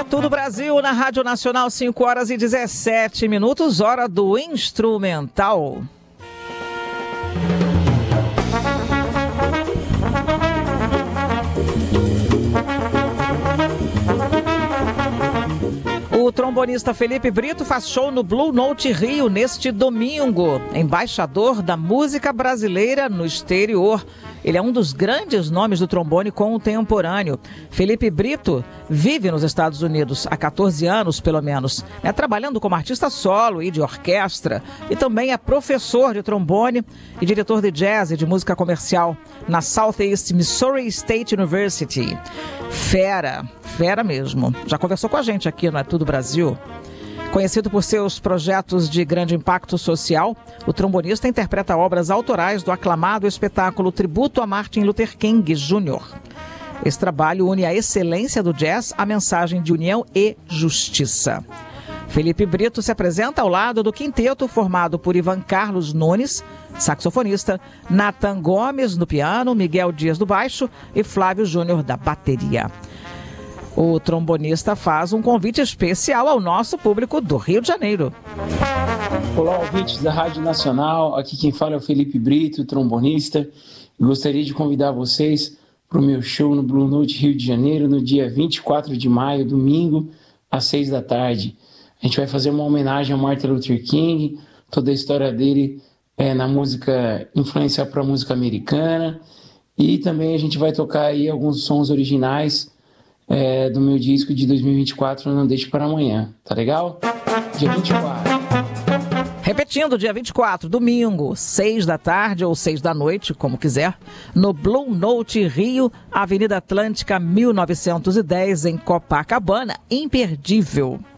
Tudo Brasil na Rádio Nacional, 5h17, hora do instrumental. O trombonista Felipe Brito faz show no Blue Note Rio neste domingo, embaixador da música brasileira no exterior. Ele é um dos grandes nomes do trombone contemporâneo. Felipe Brito vive nos Estados Unidos há 14 anos, pelo menos, trabalhando como artista solo e de orquestra, e também é professor de trombone e diretor de jazz e de música comercial na Southeast Missouri State University. Fera mesmo. Já conversou com a gente aqui no É Tudo Brasil. Conhecido por seus projetos de grande impacto social, o trombonista interpreta obras autorais do aclamado espetáculo Tributo a Martin Luther King Jr. Esse trabalho une a excelência do jazz à mensagem de união e justiça. Felipe Brito se apresenta ao lado do quinteto formado por Ivan Carlos Nunes, saxofonista, Nathan Gomes no piano, Miguel Dias no baixo e Flávio Júnior da bateria. O trombonista faz um convite especial ao nosso público do Rio de Janeiro. Olá, ouvintes da Rádio Nacional. Aqui quem fala é o Felipe Brito, trombonista. E gostaria de convidar vocês para o meu show no Blue Note Rio de Janeiro, no dia 24 de maio, domingo, às 6 da tarde. A gente vai fazer uma homenagem a Martin Luther King, toda a história dele na música, influência para a música americana. E também a gente vai tocar aí alguns sons originais do meu disco de 2024, Não Deixe para Amanhã, tá legal? Dia 24. Repetindo, dia 24, domingo, 6 da tarde ou 6 da noite, como quiser, no Blue Note Rio, Avenida Atlântica 1910, em Copacabana. Imperdível.